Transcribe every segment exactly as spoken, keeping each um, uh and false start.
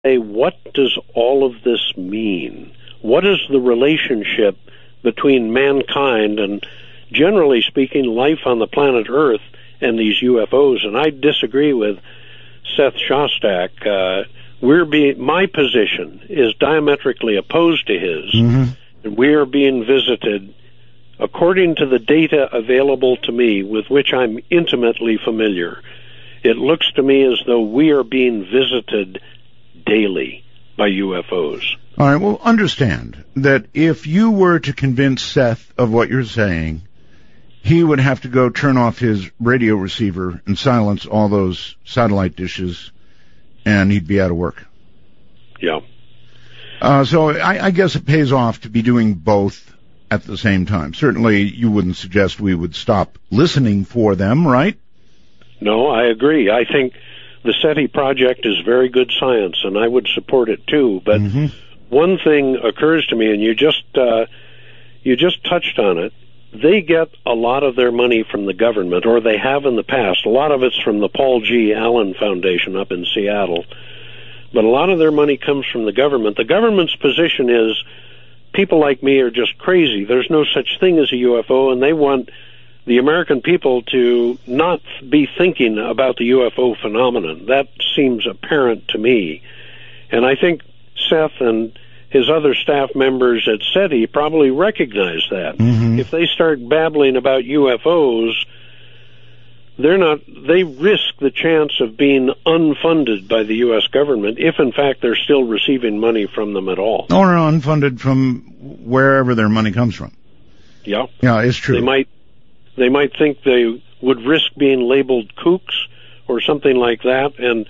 say, what does all of this mean? What is the relationship between mankind and, generally speaking, life on the planet Earth and these U F Os? And I disagree with Seth Shostak. Uh, we're being, my position is diametrically opposed to his. Mm-hmm. And we are being visited, according to the data available to me, with which I'm intimately familiar. It looks to me as though we are being visited daily by U F Os. All right, well, understand that if you were to convince Seth of what you're saying, he would have to go turn off his radio receiver and silence all those satellite dishes, and he'd be out of work. Yeah. Uh, so I, I guess it pays off to be doing both at the same time. Certainly you wouldn't suggest we would stop listening for them, right? No, I agree. I think the SETI project is very good science, and I would support it too. But mm-hmm. one thing occurs to me, and you just uh, you just touched on it. They get a lot of their money from the government, or they have in the past. A lot of it's from the Paul G. Allen Foundation up in Seattle. But a lot of their money comes from the government. The government's position is people like me are just crazy. There's no such thing as a U F O, and they want the American people to not be thinking about the U F O phenomenon. That seems apparent to me. And I think Seth and his other staff members at SETI probably recognize that. Mm-hmm. If they start babbling about U F Os, they're not, they risk the chance of being unfunded by the U S government if, in fact, they're still receiving money from them at all. Or unfunded from wherever their money comes from. Yeah. Yeah, it's true. They might, they might think they would risk being labeled kooks or something like that. And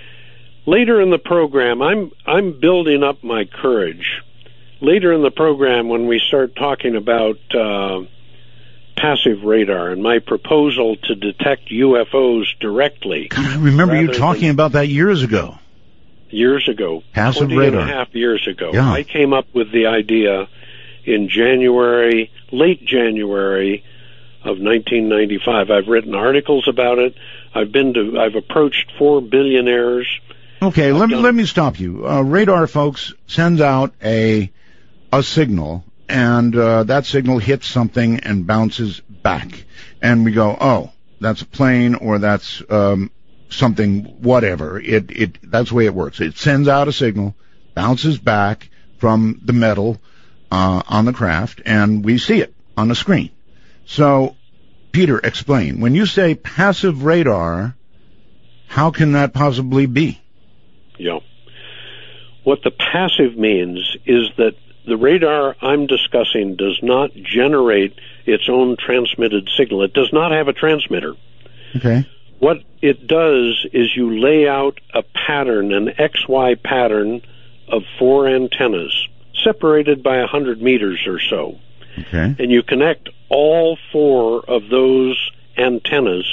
later in the program, I'm, I'm building up my courage. Later in the program, when we start talking about uh, passive radar and my proposal to detect U F Os directly. God, I remember you talking about that years ago. Years ago. Passive twenty radar. and a half years ago. Yeah. I came up with the idea in January, late January of nineteen ninety-five. I've written articles about it. I've been to, I've approached four billionaires. Okay, I've let me, done, let me stop you. Uh, radar, folks, sends out a, a signal, and uh, that signal hits something and bounces back. And we go, oh, that's a plane, or that's um, something, whatever. It it that's the way it works. It sends out a signal, bounces back from the metal uh, on the craft, and we see it on the screen. So, Peter, explain. When you say passive radar, how can that possibly be? Yeah. What the passive means is that the radar I'm discussing does not generate its own transmitted signal. It does not have a transmitter. Okay. What it does is you lay out a pattern, an X Y pattern of four antennas, separated by one hundred meters or so. Okay. And you connect all four of those antennas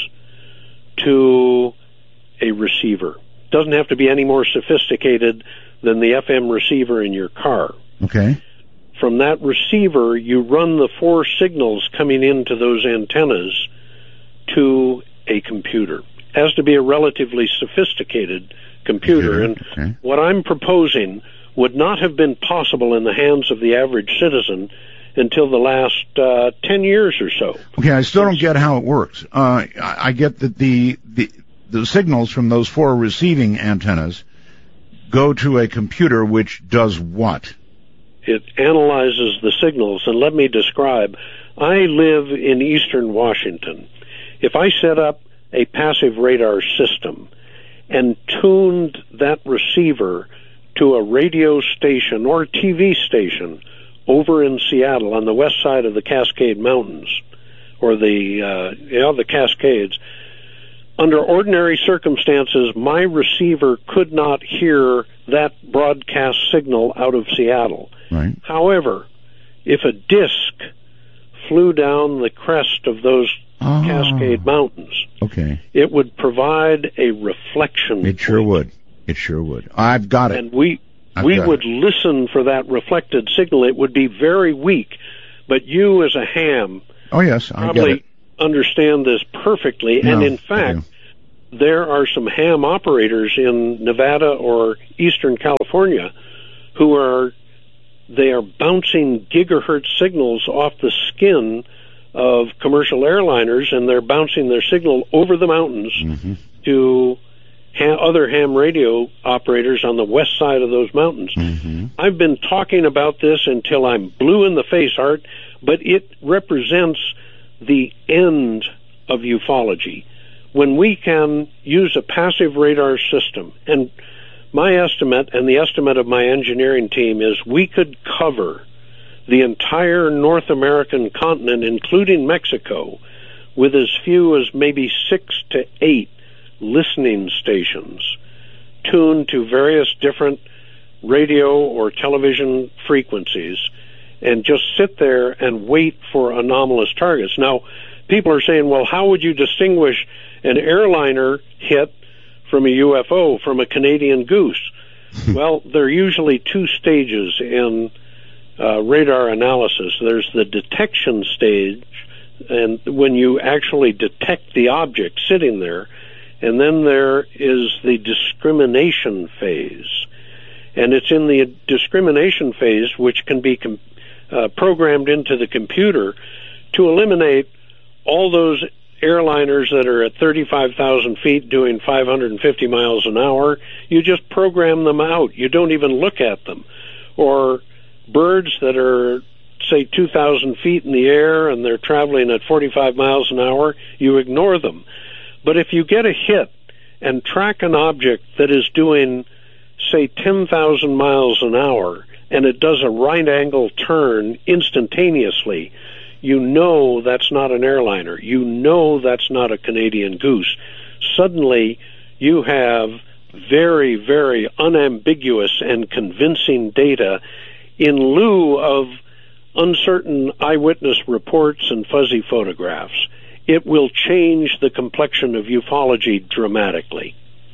to a receiver. It doesn't have to be any more sophisticated than the F M receiver in your car. Okay. From that receiver, you run the four signals coming into those antennas to a computer. It has to be a relatively sophisticated computer. And okay. What I'm proposing would not have been possible in the hands of the average citizen until the last uh, ten years or so. Okay, I still don't get how it works. Uh, I, I get that the, the the signals from those four receiving antennas go to a computer which does what? It analyzes the signals, and let me describe. I live in eastern Washington. If I set up a passive radar system and tuned that receiver to a radio station or T V station over in Seattle on the west side of the Cascade Mountains, or the, uh, you know, the Cascades, under ordinary circumstances, my receiver could not hear that broadcast signal out of Seattle. Right. However, if a disc flew down the crest of those oh. Cascade Mountains, okay, it would provide a reflection. It sure point. would. It sure would. I've got it. And we I've we would it. listen for that reflected signal. It would be very weak, but you as a ham oh yes, I probably get it. understand this perfectly. No, and in fact, there are some ham operators in Nevada or Eastern California who are, they are bouncing gigahertz signals off the skin of commercial airliners, and they're bouncing their signal over the mountains mm-hmm. to ha- other ham radio operators on the west side of those mountains. Mm-hmm. I've been talking about this until I'm blue in the face, Art, but it represents the end of ufology. When we can use a passive radar system, and my estimate and the estimate of my engineering team is we could cover the entire North American continent, including Mexico, with as few as maybe six to eight listening stations tuned to various different radio or television frequencies, and just sit there and wait for anomalous targets. Now, people are saying, well, how would you distinguish an airliner hit from a U F O, from a Canadian goose? Well, there are usually two stages in uh, radar analysis. There's the detection stage, and when you actually detect the object sitting there, and then there is the discrimination phase. And it's in the discrimination phase, which can be com- uh, programmed into the computer to eliminate all those airliners that are at thirty-five thousand feet doing five hundred fifty miles an hour. You just program them out. You don't even look at them. Or birds that are, say, two thousand feet in the air and they're traveling at forty-five miles an hour, you ignore them. But if you get a hit and track an object that is doing, say, ten thousand miles an hour, and it does a right angle turn instantaneously, you know that's not an airliner. You know that's not a Canadian goose. Suddenly, you have very, very unambiguous and convincing data in lieu of uncertain eyewitness reports and fuzzy photographs. It will change the complexion of ufology dramatically.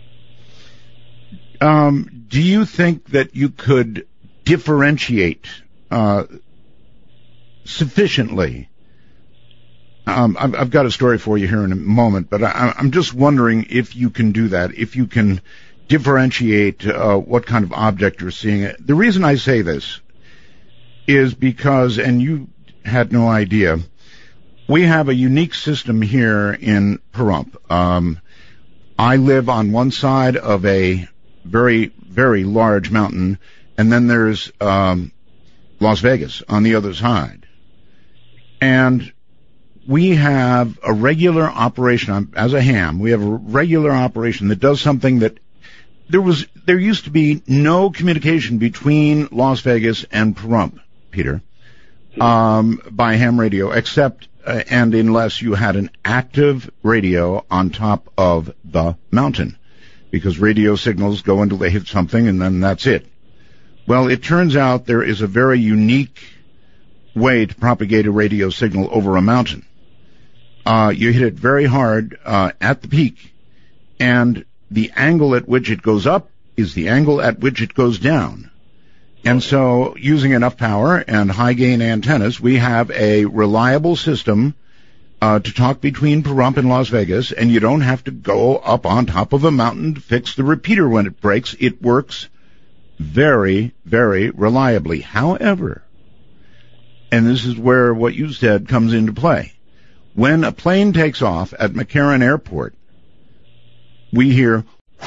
Um, do you think that you could differentiate uh, sufficiently? Um, I've, I've got a story for you here in a moment, but I, I'm just wondering if you can do that, if you can differentiate uh, what kind of object you're seeing. The reason I say this is because, and you had no idea, we have a unique system here in Pahrump. Um, I live on one side of a very, very large mountain, and then there's um, Las Vegas on the other side. And we have a regular operation, as a ham, we have a regular operation that does something that there was, there used to be no communication between Las Vegas and Pahrump, Peter, um, by ham radio, except uh, and unless you had an active radio on top of the mountain, because radio signals go until they hit something and then that's it. Well, it turns out there is a very unique way to propagate a radio signal over a mountain. Uh, you hit it very hard uh, at the peak, and the angle at which it goes up is the angle at which it goes down. And so, using enough power and high-gain antennas, we have a reliable system uh, to talk between Pahrump and Las Vegas, and you don't have to go up on top of a mountain to fix the repeater when it breaks. It works very, very reliably. However, and this is where what you said comes into play, when a plane takes off at McCarran Airport, we hear,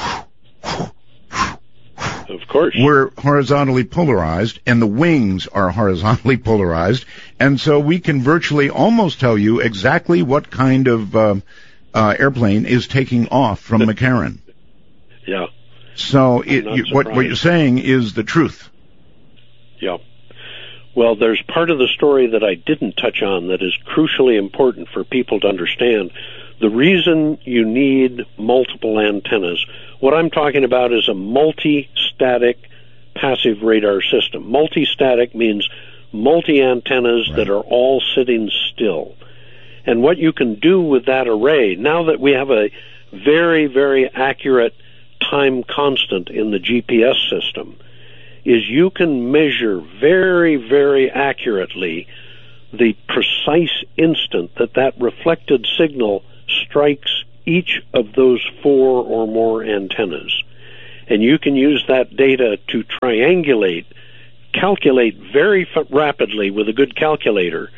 of course, we're horizontally polarized, and the wings are horizontally polarized, and so we can virtually almost tell you exactly what kind of uh, uh, airplane is taking off from McCarran. Yeah. So it, you, what, what you're saying is the truth. Yeah. Well, there's part of the story that I didn't touch on that is crucially important for people to understand. The reason you need multiple antennas, what I'm talking about is a multi-static passive radar system. Multi-static means multi-antennas right. that are all sitting still. And what you can do with that array, now that we have a very, very accurate time constant in the G P S system, is you can measure very, very accurately the precise instant that that reflected signal strikes each of those four or more antennas. And you can use that data to triangulate, calculate very f- rapidly with a good calculator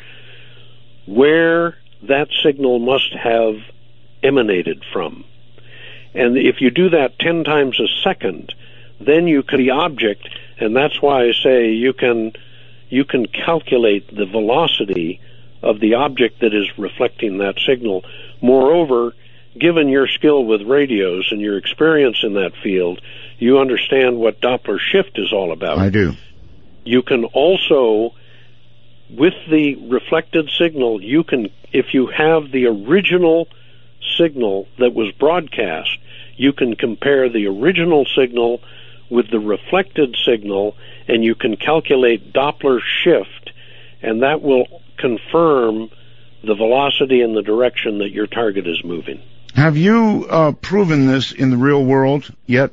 where that signal must have emanated from. And if you do that ten times a second, then you can the object, and that's why I say you can you can calculate the velocity of the object that is reflecting that signal. Moreover, given your skill with radios and your experience in that field, you understand what Doppler shift is all about. I do. You can also, with the reflected signal, you can, if you have the original signal that was broadcast, you can compare the original signal with the reflected signal, and you can calculate Doppler shift, and that will confirm the velocity and the direction that your target is moving. Have you uh, proven this in the real world yet?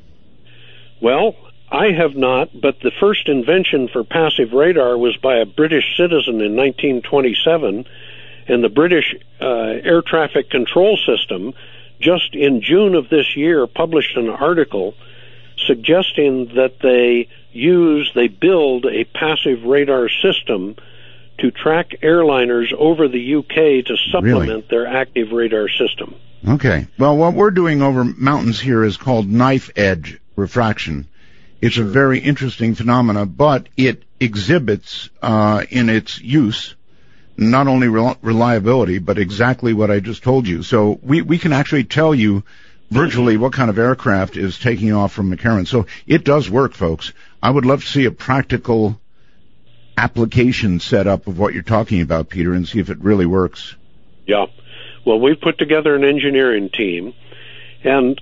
Well, I have not, but the first invention for passive radar was by a British citizen in nineteen twenty-seven, and the British uh, Air Traffic Control System just in June of this year published an article suggesting that they use, they build a passive radar system to track airliners over the U K to supplement Really? their active radar system. Okay. Well, what we're doing over mountains here is called knife edge refraction. It's Sure. a very interesting phenomena, but it exhibits uh, in its use not only rel- reliability, but exactly what I just told you. So we, we can actually tell you virtually what kind of aircraft is taking off from McCarran. So it does work, folks. I would love to see a practical application set up of what you're talking about, Peter, and see if it really works. Yeah. Well, we've put together an engineering team, and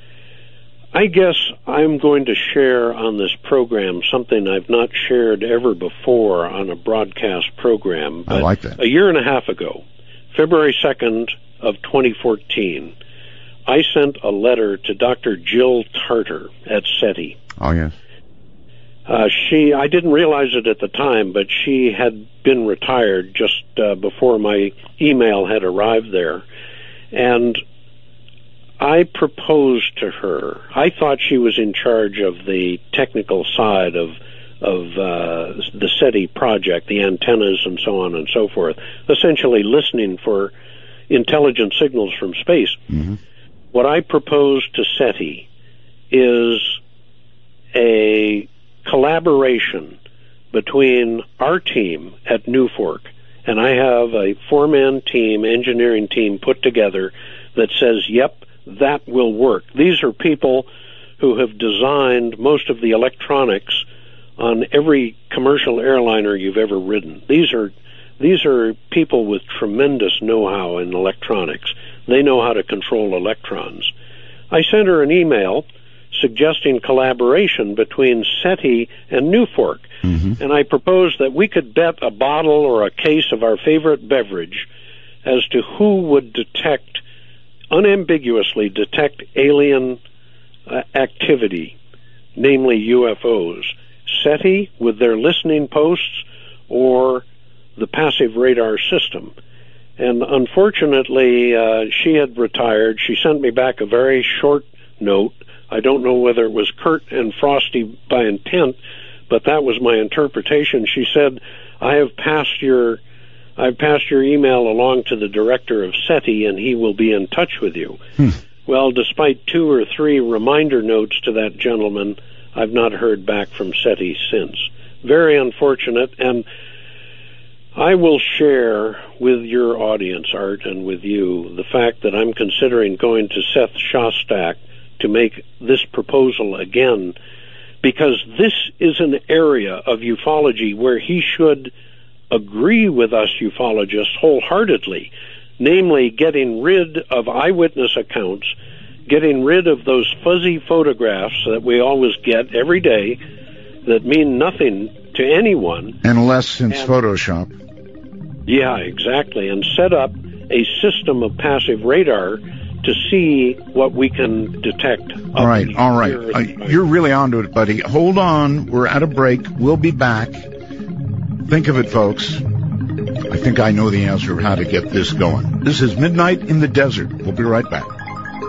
I guess I'm going to share on this program something I've not shared ever before on a broadcast program. I like that. A year and a half ago, February second of twenty fourteen, I sent a letter to Doctor Jill Tarter at SETI. Oh, yes. Uh, she, I didn't realize it at the time, but she had been retired just uh, before my email had arrived there. And I proposed to her. I thought she was in charge of the technical side of of uh, the SETI project, the antennas and so on and so forth, essentially listening for intelligent signals from space. Mm-hmm. What I proposed to SETI is a collaboration between our team at Newfork, and I have a four-man team, engineering team put together that says, yep, that will work. These are people who have designed most of the electronics on every commercial airliner you've ever ridden. These are these are people with tremendous know-how in electronics. They know how to control electrons. I sent her an email suggesting collaboration between SETI and Newfork, mm-hmm. and I proposed that we could bet a bottle or a case of our favorite beverage as to who would detect, unambiguously detect alien uh, activity, namely U F Os. SETI with their listening posts or the passive radar system. And unfortunately, uh, she had retired. She sent me back a very short note. I don't know whether it was curt and frosty by intent, but that was my interpretation. She said, I have passed your I've passed your email along to the director of SETI, and he will be in touch with you. Hmm. Well, despite two or three reminder notes to that gentleman, I've not heard back from SETI since. Very unfortunate, and I will share with your audience, Art, and with you, the fact that I'm considering going to Seth Shostak to make this proposal again, because this is an area of ufology where he should agree with us ufologists wholeheartedly, namely getting rid of eyewitness accounts, getting rid of those fuzzy photographs that we always get every day that mean nothing to anyone. Unless since and, Photoshop. Yeah, exactly. And set up a system of passive radar to see what we can detect. All right, all right. Uh, you're really onto it, buddy. Hold on. We're at a break. We'll be back. Think of it, folks. I think I know the answer of how to get this going. This is Midnight in the Desert. We'll be right back.